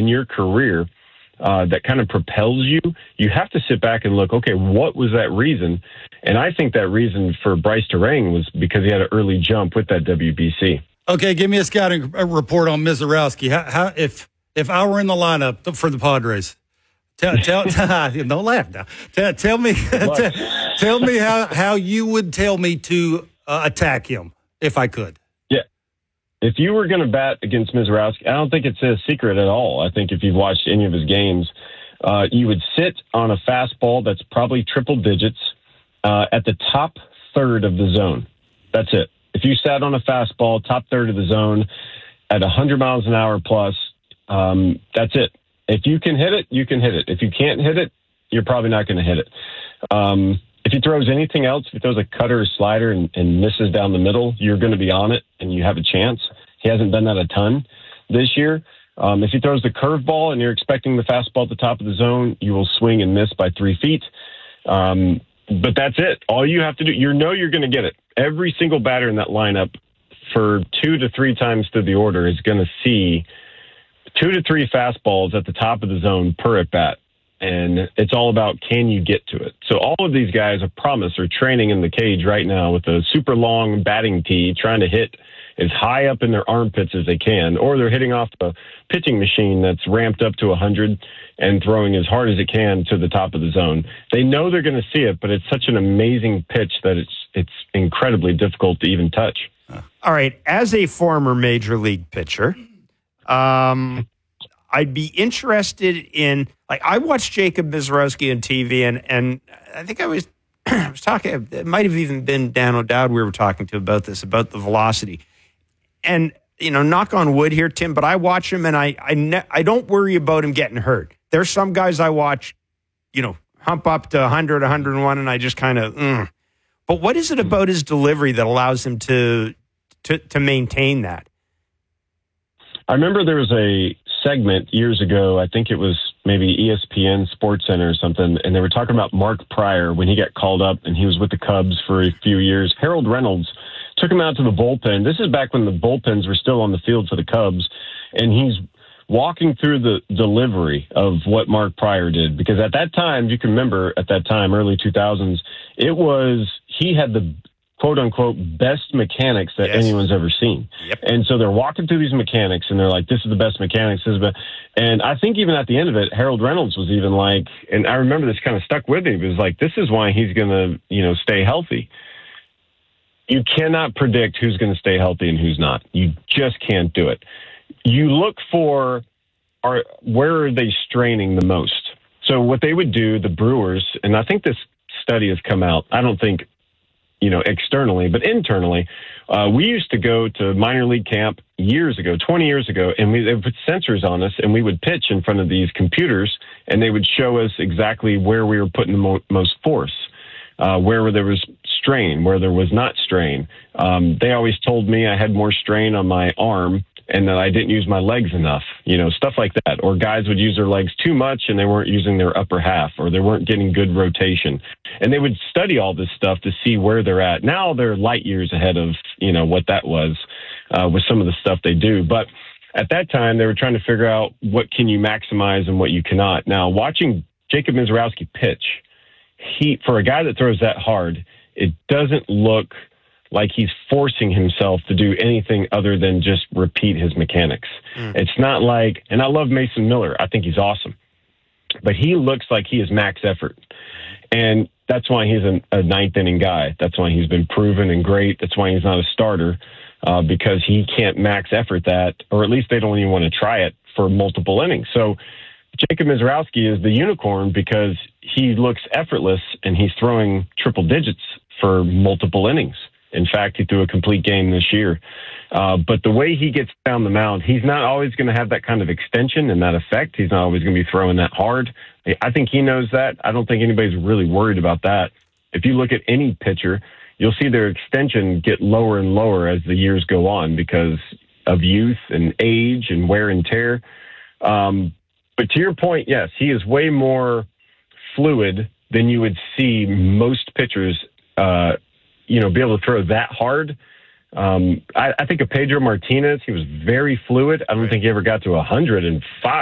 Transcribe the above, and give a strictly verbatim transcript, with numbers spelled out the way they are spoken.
in your career uh, that kind of propels you, you have to sit back and look, okay, what was that reason? And I think that reason for Bryce Terang was because he had an early jump with that W B C. Okay, give me a scouting report on Misiorowski. How, how if if I were in the lineup for the Padres, tell tell don't laugh now. Tell, tell me tell, tell me how, how you would tell me to uh, attack him if I could. Yeah, if you were going to bat against Misiorowski, I don't think it's a secret at all. I think if you've watched any of his games, uh, you would sit on a fastball that's probably triple digits uh, at the top third of the zone. That's it. If you sat on a fastball, top third of the zone at one hundred miles an hour plus, um, that's it. If you can hit it, you can hit it. If you can't hit it, you're probably not going to hit it. Um, if he throws anything else, if he throws a cutter or slider and, and misses down the middle, you're going to be on it and you have a chance. He hasn't done that a ton this year. Um, if he throws the curveball and you're expecting the fastball at the top of the zone, you will swing and miss by three feet. Um, but that's it. All you have to do, you know you're going to get it. Every single batter in that lineup for two to three times through the order is going to see two to three fastballs at the top of the zone per at bat. And it's all about, can you get to it? So all of these guys, I promise, are training in the cage right now with a super long batting tee, trying to hit as high up in their armpits as they can, or they're hitting off a pitching machine that's ramped up to one hundred and throwing as hard as it can to the top of the zone. They know they're going to see it, but it's such an amazing pitch that it's it's incredibly difficult to even touch. All right, as a former major league pitcher, um, I'd be interested in, like, I watched Jacob Misiorowski on T V, and and I think I was I was talking. It might have even been Dan O'Dowd we were talking to about this, about the velocity. And, you know, knock on wood here, Tim, but I watch him and I I, ne- I don't worry about him getting hurt. There's some guys I watch, you know, hump up to one hundred, one hundred one, and I just kind of, mm. But what is it about his delivery that allows him to, to to maintain that? I remember there was a segment years ago, I think it was maybe E S P N Sports Center or something, and they were talking about Mark Pryor when he got called up and he was with the Cubs for a few years. Harold Reynolds took him out to the bullpen. This is back when the bullpens were still on the field for the Cubs, and he's walking through the delivery of what Mark Pryor did. Because at that time, you can remember at that time, early two thousands, it was, he had the quote-unquote best mechanics that yes. anyone's ever seen. Yep. And so they're walking through these mechanics, and they're like, this is the best mechanics. This is the... And I think even at the end of it, Harold Reynolds was even like, and I remember this kind of stuck with me, it was like, this is why he's going to, you know, stay healthy. You cannot predict who's going to stay healthy and who's not. You just can't do it. You look for, are where are they straining the most? So what they would do, the Brewers, and I think this study has come out, I don't think, you know, externally, but internally, uh, we used to go to minor league camp years ago, twenty years ago, and we, they would put sensors on us, and we would pitch in front of these computers, and they would show us exactly where we were putting the mo- most force, uh, where there was strain, where there was not strain. Um, they always told me I had more strain on my arm and that I didn't use my legs enough, you know, stuff like that. Or guys would use their legs too much and they weren't using their upper half, or they weren't getting good rotation. And they would study all this stuff to see where they're at. Now they're light years ahead of, you know, what that was uh, with some of the stuff they do. But at that time, they were trying to figure out what can you maximize and what you cannot. Now, watching Jacob Misiorowski pitch, he, for a guy that throws that hard, it doesn't look like he's forcing himself to do anything other than just repeat his mechanics. Mm. It's not like, and I love Mason Miller. I think he's awesome. But he looks like he is max effort. And that's why he's a, a ninth inning guy. That's why he's been proven and great. That's why he's not a starter, uh, because he can't max effort that, or at least they don't even want to try it for multiple innings. So Jacob Misiorowski is the unicorn because he looks effortless and he's throwing triple digits for multiple innings. In fact, he threw a complete game this year. Uh, but the way he gets down the mound, he's not always going to have that kind of extension and that effect. He's not always going to be throwing that hard. I think he knows that. I don't think anybody's really worried about that. If you look at any pitcher, you'll see their extension get lower and lower as the years go on because of youth and age and wear and tear. Um, but to your point, yes, he is way more fluid than you would see most pitchers uh you know, be able to throw that hard. Um, I, I think of Pedro Martinez. He was very fluid. I don't think he ever got to one hundred five.